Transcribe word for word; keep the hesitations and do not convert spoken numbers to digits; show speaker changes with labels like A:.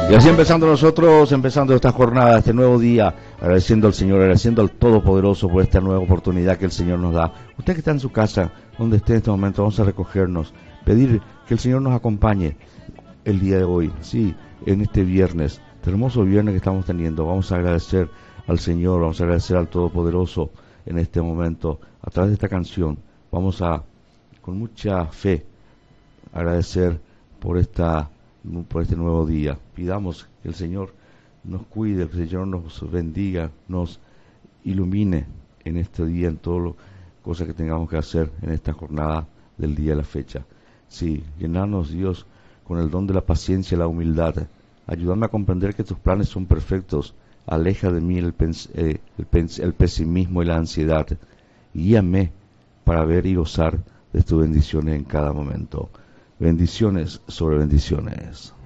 A: Y así empezando nosotros, empezando esta jornada, este nuevo día, agradeciendo al Señor, agradeciendo al Todopoderoso por esta nueva oportunidad que el Señor nos da. Usted que está en su casa, donde esté en este momento, vamos a recogernos, pedir que el Señor nos acompañe el día de hoy, sí, en este viernes, este hermoso viernes que estamos teniendo. Vamos a agradecer al Señor, vamos a agradecer al Todopoderoso en este momento, a través de esta canción. Vamos a, con mucha fe, agradecer por esta por este nuevo día. Pidamos que el Señor nos cuide, que el Señor nos bendiga, nos ilumine en este día, en todas las cosas que tengamos que hacer en esta jornada del día de la fecha. Sí, llenarnos, Dios, con el don de la paciencia y la humildad. Ayúdame a comprender que tus planes son perfectos. Aleja de mí el, pens eh, el, pens el pesimismo y la ansiedad. Guíame para ver y gozar de tus bendiciones en cada momento. Bendiciones sobre bendiciones.